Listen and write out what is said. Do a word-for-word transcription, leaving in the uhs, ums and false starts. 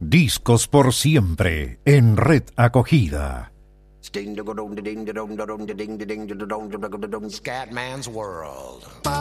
Discos por siempre en Red Acogida. Scatman's World.